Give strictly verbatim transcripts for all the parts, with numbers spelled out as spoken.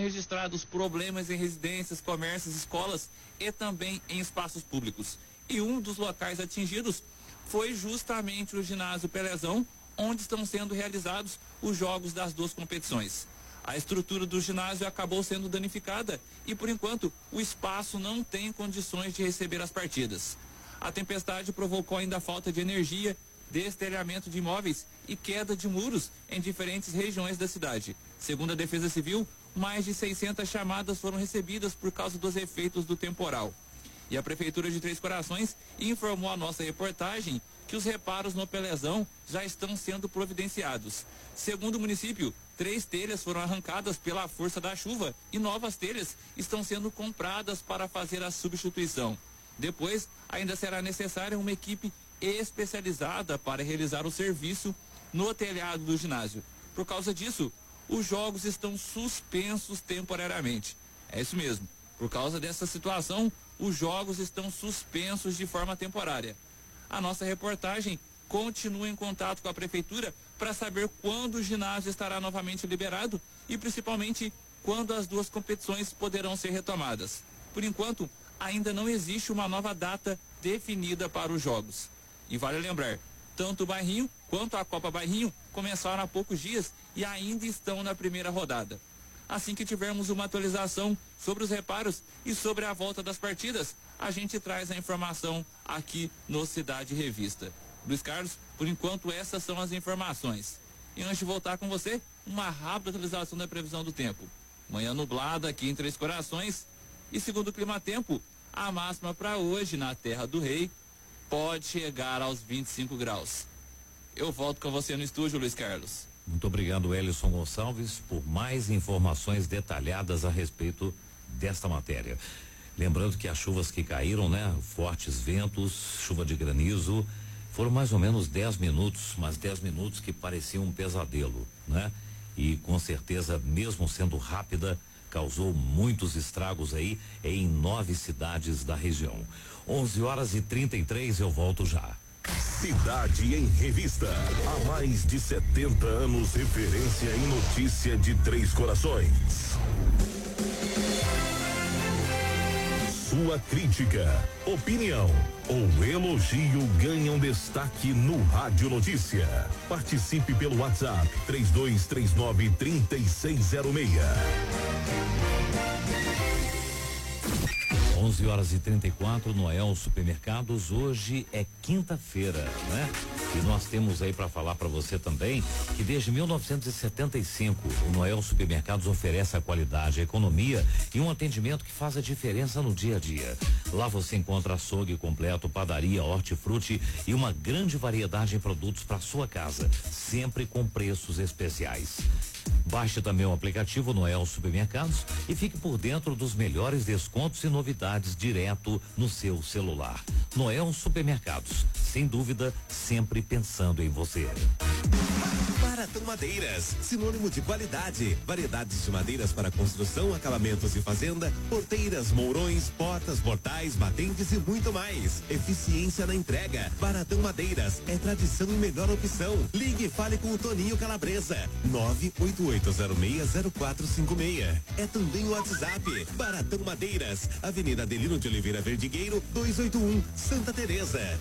registrados problemas em residências, comércios, escolas e também em espaços públicos. E um dos locais atingidos foi justamente o ginásio Pelezão, onde estão sendo realizados os jogos das duas competições. A estrutura do ginásio acabou sendo danificada e, por enquanto, o espaço não tem condições de receber as partidas. A tempestade provocou ainda falta de energia, destelhamento de imóveis e queda de muros em diferentes regiões da cidade. Segundo a Defesa Civil, mais de seiscentas chamadas foram recebidas por causa dos efeitos do temporal. E a Prefeitura de Três Corações informou à nossa reportagem que os reparos no Pelezão já estão sendo providenciados. Segundo o município, três telhas foram arrancadas pela força da chuva e novas telhas estão sendo compradas para fazer a substituição. Depois, ainda será necessária uma equipe especializada para realizar o serviço no telhado do ginásio. Por causa disso, os jogos estão suspensos temporariamente. É isso mesmo. Por causa dessa situação, os jogos estão suspensos de forma temporária. A nossa reportagem continua em contato com a Prefeitura para saber quando o ginásio estará novamente liberado e principalmente quando as duas competições poderão ser retomadas. Por enquanto, ainda não existe uma nova data definida para os jogos. E vale lembrar, tanto o Bairrinho quanto a Copa Bairrinho começaram há poucos dias e ainda estão na primeira rodada. Assim que tivermos uma atualização sobre os reparos e sobre a volta das partidas, a gente traz a informação aqui no Cidade Revista. Luiz Carlos, por enquanto essas são as informações. E antes de voltar com você, uma rápida atualização da previsão do tempo. Manhã nublada aqui em Três Corações e segundo o Climatempo, a máxima para hoje na Terra do Rei pode chegar aos vinte e cinco graus. Eu volto com você no estúdio, Luiz Carlos. Muito obrigado, Elison Gonçalves, por mais informações detalhadas a respeito desta matéria. Lembrando que as chuvas que caíram, né? Fortes ventos, chuva de granizo, foram mais ou menos dez minutos, mas dez minutos que pareciam um pesadelo, né? E com certeza, mesmo sendo rápida, causou muitos estragos aí em nove cidades da região. onze horas e trinta e três, eu volto já. Cidade em Revista. Há mais de setenta anos, referência em notícia de Três Corações. Sua crítica, opinião ou elogio ganham destaque no Rádio Notícia. Participe pelo WhatsApp três dois três nove, três seis zero seis. onze horas e trinta e quatro, Noel Supermercados. Hoje é quinta-feira, né? E nós temos aí para falar para você também que desde mil novecentos e setenta e cinco o Noel Supermercados oferece a qualidade, a economia e um atendimento que faz a diferença no dia a dia. Lá você encontra açougue completo, padaria, hortifruti e uma grande variedade em produtos para sua casa, sempre com preços especiais. Baixe também o aplicativo Noel Supermercados e fique por dentro dos melhores descontos e novidades direto no seu celular. Noel Supermercados, sem dúvida, sempre pensando em você. Baratão Madeiras, sinônimo de qualidade. Variedades de madeiras para construção, acabamentos e fazenda, porteiras, mourões, portas, portais, batentes e muito mais. Eficiência na entrega. Baratão Madeiras é tradição e melhor opção. Ligue e fale com o Toninho Calabresa. nove oito oito zero seis zero quatro cinco seis. É também o WhatsApp. Baratão Madeiras, Avenida Adelino de Oliveira Verdigueiro, duzentos e oitenta e um, Santa Teresa.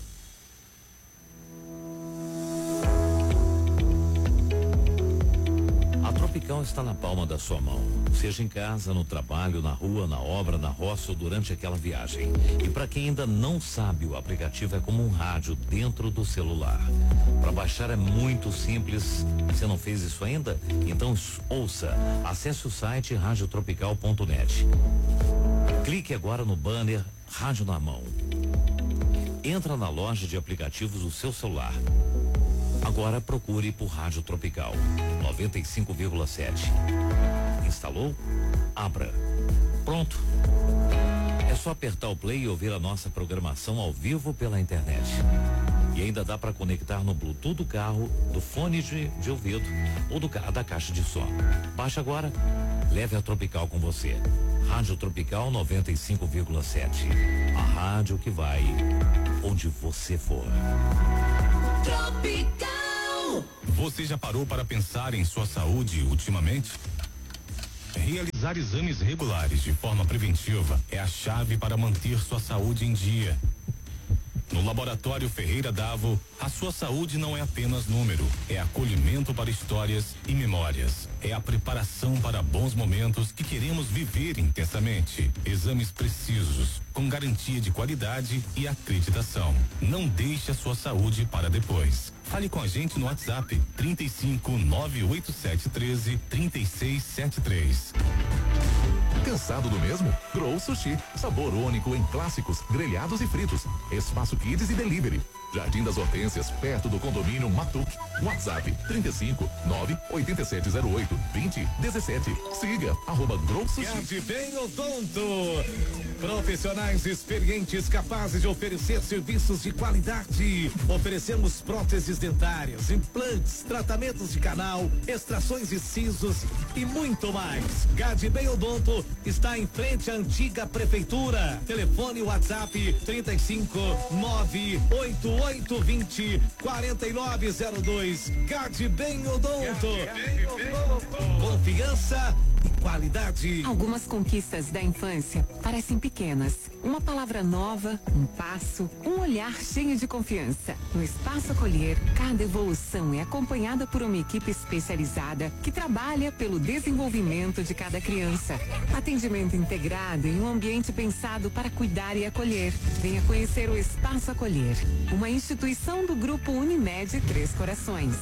A Tropical está na palma da sua mão, seja em casa, no trabalho, na rua, na obra, na roça ou durante aquela viagem. E para quem ainda não sabe, o aplicativo é como um rádio dentro do celular. Para baixar é muito simples. Você não fez isso ainda? Então ouça. Acesse o site rádio tropical ponto net. Clique agora no banner Rádio na Mão. Entra na loja de aplicativos do seu celular. Agora procure por Rádio Tropical noventa e cinco vírgula sete. Instalou? Abra. Pronto. É só apertar o play e ouvir a nossa programação ao vivo pela internet. E ainda dá para conectar no Bluetooth do carro, do fone de, de ouvido ou do, da caixa de som. Baixe agora, leve a Tropical com você. Rádio Tropical noventa e cinco vírgula sete. A rádio que vai onde você for. Tropical. Você já parou para pensar em sua saúde ultimamente? Realizar exames regulares de forma preventiva é a chave para manter sua saúde em dia. No Laboratório Ferreira Davo, a sua saúde não é apenas número, é acolhimento para histórias e memórias. É a preparação para bons momentos que queremos viver intensamente. Exames precisos, com garantia de qualidade e acreditação. Não deixe a sua saúde para depois. Fale com a gente no WhatsApp trinta e cinco, nove oito sete um três, trinta e seis setenta e três. Cansado do mesmo? Grow Sushi. Sabor único em clássicos, grelhados e fritos. Espaço Kids e Delivery. Jardim das Hortênsias, perto do condomínio Matuque. WhatsApp trinta e cinco, nove oito sete zero oito, vinte, dezessete. Siga arroba Grow Sushi. Gadbem Odonto. Profissionais experientes capazes de oferecer serviços de qualidade. Oferecemos próteses dentárias, implantes, tratamentos de canal, extrações de sisos e muito mais. Gadbem Odonto está em frente à antiga prefeitura. Telefone WhatsApp trinta e cinco, nove oito oito vinte, quarenta e nove zero dois. Gadbem Odonto. Confiança e qualidade. Algumas conquistas da infância parecem pequenas. Uma palavra nova, um passo, um olhar cheio de confiança. No Espaço Acolher, cada evolução é acompanhada por uma equipe especializada que trabalha pelo desenvolvimento de cada criança. Atendimento integrado em um ambiente pensado para cuidar e acolher. Venha conhecer o Espaço Acolher, uma instituição do Grupo Unimed Três Corações.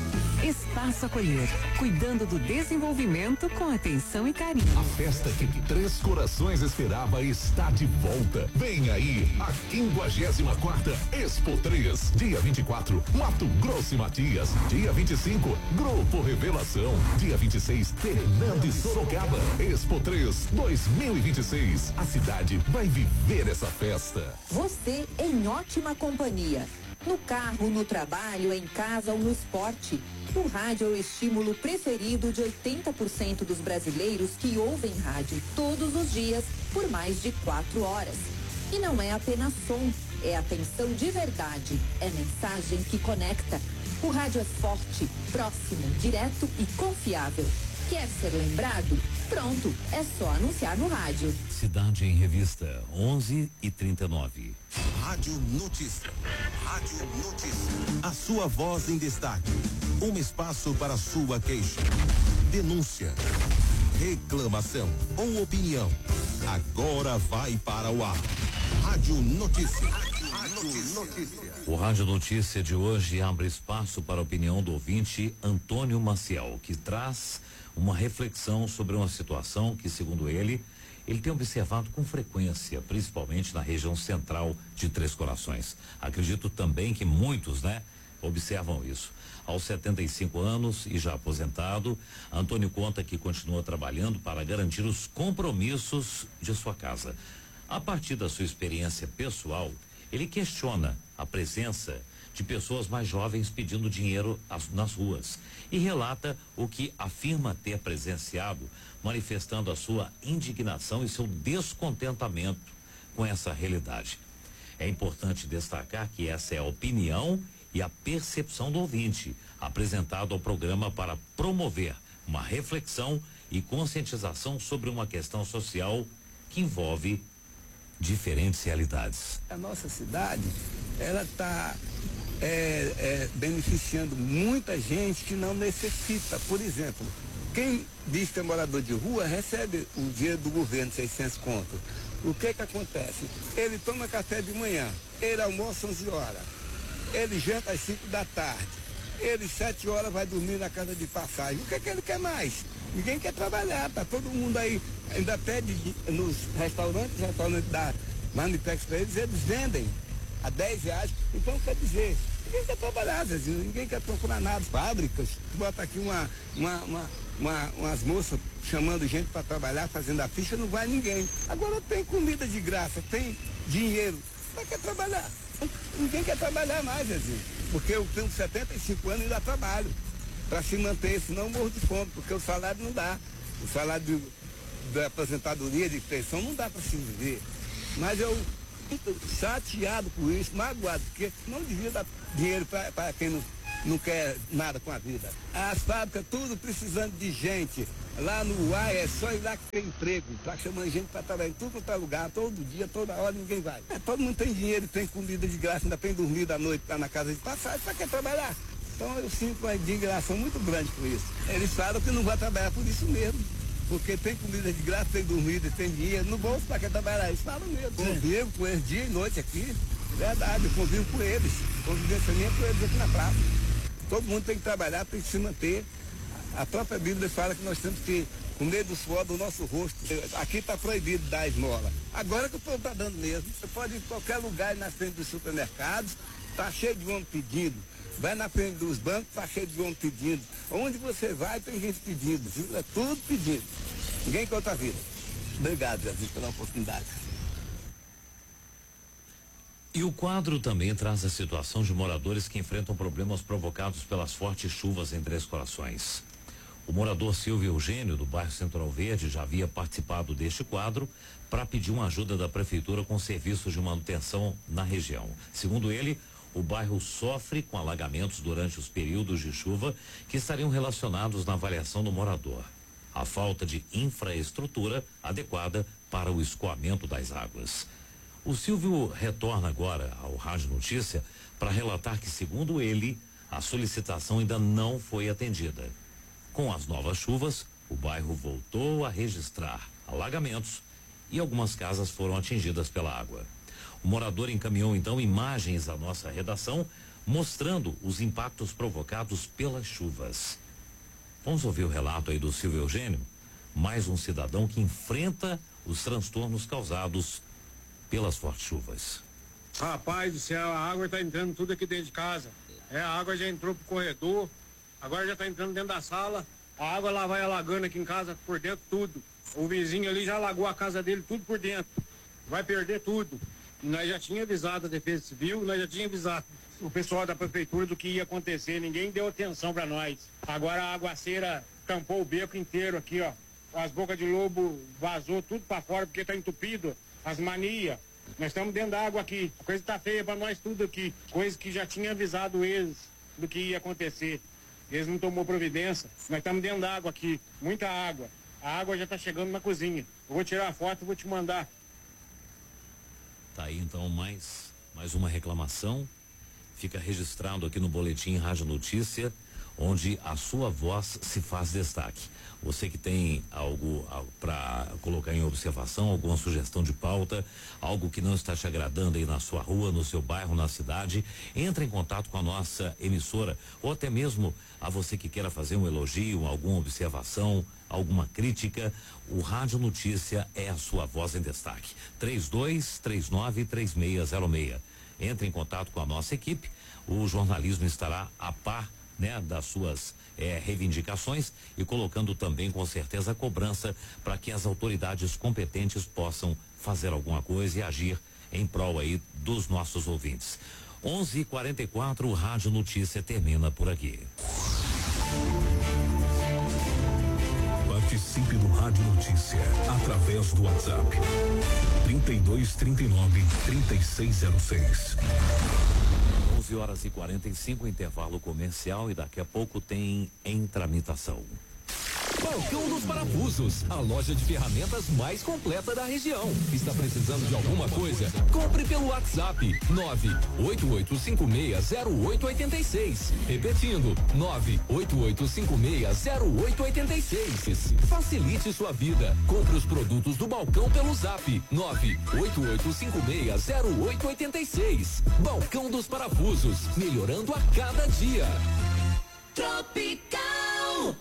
Espaço Acolher, cuidando do desenvolvimento com atenção e carinho. A festa que Três Corações esperava está de volta. Vem aí a quinquagésima quarta Expo três, dia vinte e quatro, Mato Grosso e Matias, dia vinte e cinco, Grupo Revelação, dia vinte e seis, Fernando e Sorocaba. Expo três dois mil e vinte e seis. A cidade vai viver essa festa. Você em ótima companhia. No carro, no trabalho, em casa ou no esporte. O rádio é o estímulo preferido de oitenta por cento dos brasileiros que ouvem rádio todos os dias por mais de quatro horas. E não é apenas som, é atenção de verdade, é mensagem que conecta. O rádio é forte, próximo, direto e confiável. Quer ser lembrado? Pronto, é só anunciar no rádio. Cidade em Revista, onze e trinta e nove. Rádio Notícia. Rádio Notícia. A sua voz em destaque. Um espaço para sua queixa, denúncia, reclamação ou opinião. Agora vai para o ar. Rádio Notícia. Rádio Notícia. O Rádio Notícia de hoje abre espaço para a opinião do ouvinte Antônio Maciel, que traz uma reflexão sobre uma situação que, segundo ele, ele tem observado com frequência, principalmente na região central de Três Corações. Acredito também que muitos, né, observam isso. Aos setenta e cinco anos e já aposentado, Antônio conta que continua trabalhando para garantir os compromissos de sua casa. A partir da sua experiência pessoal, ele questiona a presença de pessoas mais jovens pedindo dinheiro nas ruas e relata o que afirma ter presenciado, manifestando a sua indignação e seu descontentamento com essa realidade. É importante destacar que essa é a opinião e a percepção do ouvinte, apresentado ao programa para promover uma reflexão e conscientização sobre uma questão social que envolve diferentes realidades. A nossa cidade, ela está é, é, beneficiando muita gente que não necessita. Por exemplo, quem diz que é morador de rua recebe o dinheiro do governo, seiscentos contos. O que que acontece? Ele toma café de manhã, ele almoça onze horas, ele janta às cinco da tarde, ele sete horas vai dormir na casa de passagem. O que que ele quer mais? Ninguém quer trabalhar, tá todo mundo aí, ainda pede nos restaurantes, restaurantes da Manitex para eles, eles vendem a dez reais. Então quer dizer, ninguém quer trabalhar, Zezinho, ninguém quer procurar nada. Fábricas, bota aqui uma, uma, uma, uma umas moças chamando gente para trabalhar, fazendo a ficha, não vai ninguém. Agora tem comida de graça, tem dinheiro, não quer trabalhar. Ninguém quer trabalhar mais, Zezinho, porque eu tenho setenta e cinco anos e ainda trabalho para se manter, senão eu morro de fome, porque o salário não dá. O salário de, da aposentadoria, de pensão, não dá para se viver. Mas eu fico chateado com isso, magoado, porque não devia dar dinheiro para quem não não quer nada com a vida. As fábricas tudo precisando de gente. Lá no U A I é só ir lá que tem emprego. Tá chamando gente para trabalhar em tudo quanto é lugar, todo dia, toda hora, ninguém vai. É, todo mundo tem dinheiro, tem comida de graça, ainda tem dormido à noite, tá na casa de passagem, só quer trabalhar. Então eu sinto uma indignação muito grande com isso. Eles falam que não vai trabalhar por isso mesmo. Porque tem comida de graça, tem dormida, tem dinheiro no bolso para quem trabalhar. Eles falam mesmo. Convivo com eles dia e noite aqui. Verdade, eu convivo com eles. Convivência minha com eles aqui na praça. Todo mundo tem que trabalhar, tem que se manter. A própria Bíblia fala que nós temos que comer do suor do nosso rosto. Aqui está proibido dar esmola. Agora que o povo está dando mesmo. Você pode ir em qualquer lugar na frente dos supermercados, está cheio de homem pedindo. Vai na frente dos bancos, está cheio de homem pedindo. Onde você vai, tem gente pedindo. Viu? É tudo pedindo. Ninguém quer outra vida. Obrigado, Jesus, pela oportunidade. E o quadro também traz a situação de moradores que enfrentam problemas provocados pelas fortes chuvas em Três Corações. O morador Silvio Eugênio, do bairro Central Verde, já havia participado deste quadro para pedir uma ajuda da prefeitura com serviços de manutenção na região. Segundo ele, o bairro sofre com alagamentos durante os períodos de chuva que estariam relacionados na avaliação do morador. A falta de infraestrutura adequada para o escoamento das águas. O Silvio retorna agora ao Rádio Notícia para relatar que, segundo ele, a solicitação ainda não foi atendida. Com as novas chuvas, o bairro voltou a registrar alagamentos e algumas casas foram atingidas pela água. O morador encaminhou então imagens à nossa redação mostrando os impactos provocados pelas chuvas. Vamos ouvir o relato aí do Silvio Eugênio, mais um cidadão que enfrenta os transtornos causados pelas fortes chuvas. Rapaz do céu, a água está entrando tudo aqui dentro de casa. É, a água já entrou pro corredor, agora já está entrando dentro da sala. A água lá vai alagando aqui em casa por dentro tudo. O vizinho ali já alagou a casa dele tudo por dentro. Vai perder tudo. Nós já tinha avisado a Defesa Civil, nós já tinha avisado o pessoal da prefeitura do que ia acontecer. Ninguém deu atenção para nós. Agora a aguaceira tampou o beco inteiro aqui, ó. As bocas de lobo vazou tudo para fora porque tá entupido. As manias. Nós estamos dentro da água aqui. A coisa tá feia para nós tudo aqui. Coisa que já tinha avisado eles do que ia acontecer. Eles não tomou providência. Nós estamos dentro da água aqui. Muita água. A água já tá chegando na cozinha. Eu vou tirar a foto e vou te mandar. Tá aí então mais, mais uma reclamação. Fica registrado aqui no Boletim Rádio Notícia, onde a sua voz se faz destaque. Você que tem algo para colocar em observação, alguma sugestão de pauta, algo que não está te agradando aí na sua rua, no seu bairro, na cidade, entre em contato com a nossa emissora, ou até mesmo a você que queira fazer um elogio, alguma observação, alguma crítica. O Rádio Notícia é a sua voz em destaque. três dois três nove três seis zero seis. Entre em contato com a nossa equipe. O jornalismo estará a par, né, das suas eh, reivindicações e colocando também com certeza a cobrança para que as autoridades competentes possam fazer alguma coisa e agir em prol aí dos nossos ouvintes. onze e quarenta e quatro, o Rádio Notícia termina por aqui. Participe do Rádio Notícia através do WhatsApp trinta e dois, trinta e nove, trinta e seis zero seis. onze horas e quarenta e cinco, intervalo comercial, e daqui a pouco tem em tramitação. Balcão dos Parafusos, a loja de ferramentas mais completa da região. Está precisando de alguma coisa? Compre pelo WhatsApp nove oito oito cinco seis zero oito oito seis. Repetindo, nove oito oito cinco seis zero oito oito seis. Facilite sua vida. Compre os produtos do Balcão pelo Zap nove oito oito cinco seis zero oito oito seis. Balcão dos Parafusos, melhorando a cada dia. Tropical.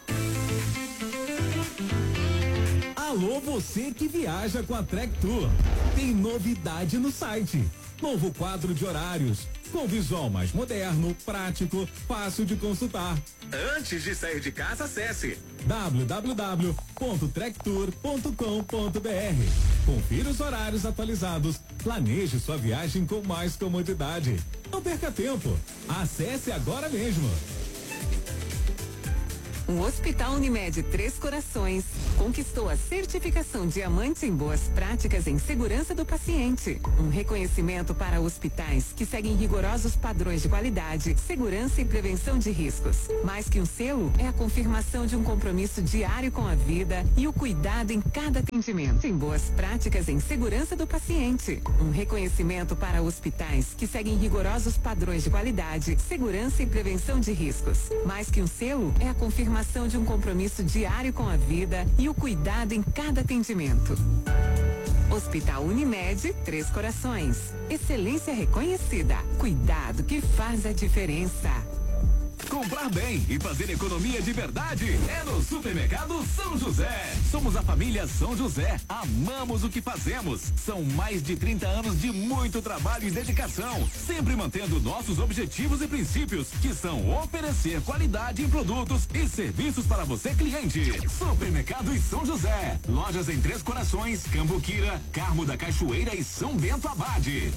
Alô, você que viaja com a Trek Tour. Tem novidade no site. Novo quadro de horários, com visual mais moderno, prático, fácil de consultar. Antes de sair de casa, acesse w w w ponto trek tour ponto com ponto b r. Confira os horários atualizados. Planeje sua viagem com mais comodidade. Não perca tempo. Acesse agora mesmo. O Hospital Unimed Três Corações conquistou a certificação Diamante em Boas Práticas em Segurança do Paciente. Um reconhecimento para hospitais que seguem rigorosos padrões de qualidade, segurança e prevenção de riscos. Mais que um selo, é a confirmação de um compromisso diário com a vida e o cuidado em cada atendimento. Em Boas Práticas em Segurança do Paciente. Um reconhecimento para hospitais que seguem rigorosos padrões de qualidade, segurança e prevenção de riscos. Mais que um selo, é a confirmação de um compromisso diário com a vida e o cuidado em cada atendimento. Hospital Unimed Três Corações. Excelência reconhecida. Cuidado que faz a diferença. Comprar bem e fazer economia de verdade é no Supermercado São José. Somos a família São José. Amamos o que fazemos. São mais de trinta anos de muito trabalho e dedicação, sempre mantendo nossos objetivos e princípios, que são oferecer qualidade em produtos e serviços para você, cliente. Supermercado e São José. Lojas em Três Corações, Cambuquira, Carmo da Cachoeira e São Bento Abade.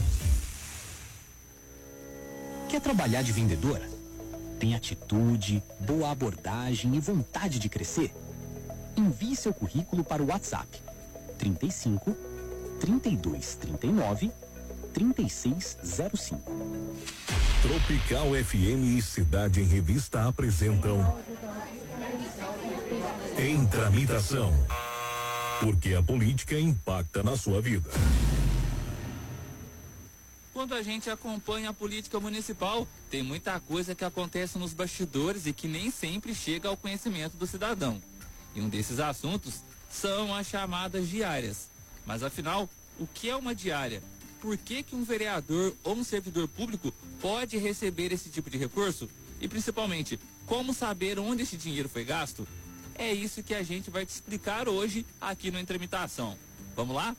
Quer trabalhar de vendedora? Tem atitude, boa abordagem e vontade de crescer? Envie seu currículo para o WhatsApp trinta e cinco, trinta e dois, trinta e nove, trinta e seis zero cinco. Tropical F M e Cidade em Revista apresentam Em Tramitação, porque a política impacta na sua vida. Quando a gente acompanha a política municipal, tem muita coisa que acontece nos bastidores e que nem sempre chega ao conhecimento do cidadão. E um desses assuntos são as chamadas diárias. Mas afinal, o que é uma diária? Por que que um vereador ou um servidor público pode receber esse tipo de recurso? E principalmente, como saber onde esse dinheiro foi gasto? É isso que a gente vai te explicar hoje aqui no Em Tramitação. Vamos lá?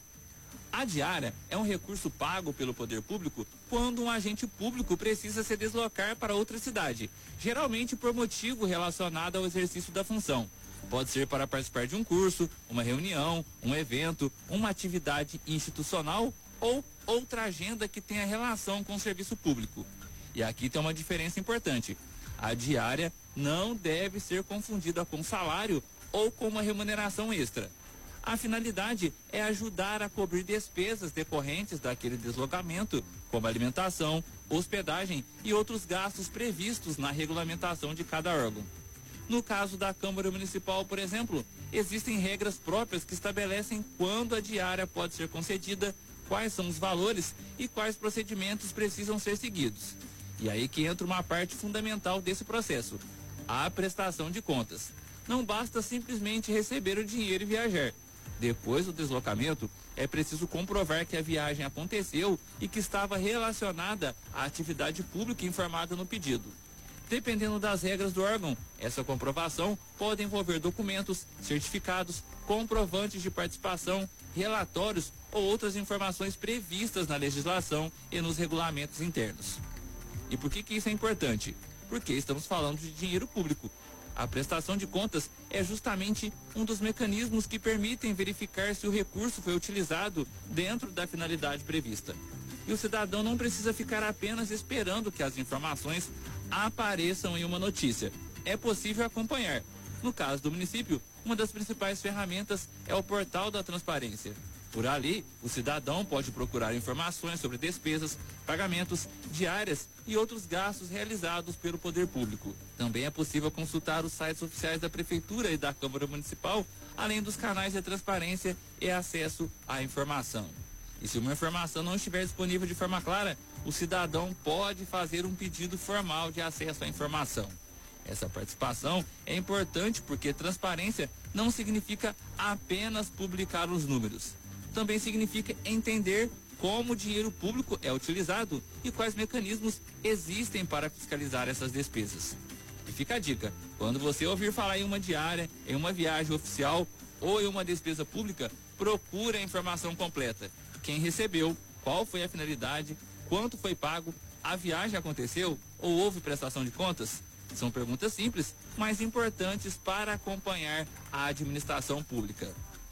A diária é um recurso pago pelo poder público quando um agente público precisa se deslocar para outra cidade, geralmente por motivo relacionado ao exercício da função. Pode ser para participar de um curso, uma reunião, um evento, uma atividade institucional ou outra agenda que tenha relação com o serviço público. E aqui tem uma diferença importante. A diária não deve ser confundida com salário ou com uma remuneração extra. A finalidade é ajudar a cobrir despesas decorrentes daquele deslocamento, como alimentação, hospedagem e outros gastos previstos na regulamentação de cada órgão. No caso da Câmara Municipal, por exemplo, existem regras próprias que estabelecem quando a diária pode ser concedida, quais são os valores e quais procedimentos precisam ser seguidos. E aí que entra uma parte fundamental desse processo, a prestação de contas. Não basta simplesmente receber o dinheiro e viajar. Depois do deslocamento, é preciso comprovar que a viagem aconteceu e que estava relacionada à atividade pública informada no pedido. Dependendo das regras do órgão, essa comprovação pode envolver documentos, certificados, comprovantes de participação, relatórios ou outras informações previstas na legislação e nos regulamentos internos. E por que que isso é importante? Porque estamos falando de dinheiro público. A prestação de contas é justamente um dos mecanismos que permitem verificar se o recurso foi utilizado dentro da finalidade prevista. E o cidadão não precisa ficar apenas esperando que as informações apareçam em uma notícia. É possível acompanhar. No caso do município, uma das principais ferramentas é o Portal da Transparência. Por ali, o cidadão pode procurar informações sobre despesas, pagamentos, diárias e outros gastos realizados pelo poder público. Também é possível consultar os sites oficiais da Prefeitura e da Câmara Municipal, além dos canais de transparência e acesso à informação. E se uma informação não estiver disponível de forma clara, o cidadão pode fazer um pedido formal de acesso à informação. Essa participação é importante porque transparência não significa apenas publicar os números. Também significa entender como o dinheiro público é utilizado e quais mecanismos existem para fiscalizar essas despesas. E fica a dica, quando você ouvir falar em uma diária, em uma viagem oficial ou em uma despesa pública, procure a informação completa. Quem recebeu, qual foi a finalidade, quanto foi pago, a viagem aconteceu ou houve prestação de contas? São perguntas simples, mas importantes para acompanhar a administração pública.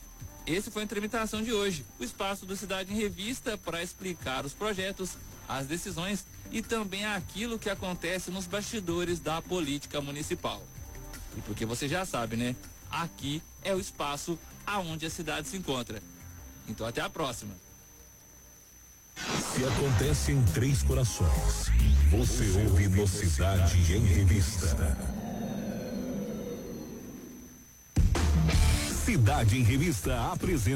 Esse foi a tramitação de hoje, o espaço do Cidade em Revista para explicar os projetos, as decisões e também aquilo que acontece nos bastidores da política municipal. E porque você já sabe, né? Aqui é o espaço aonde a cidade se encontra. Então até a próxima. Se acontece em Três Corações, você ouve no Cidade em Revista. Cidade em Revista apresenta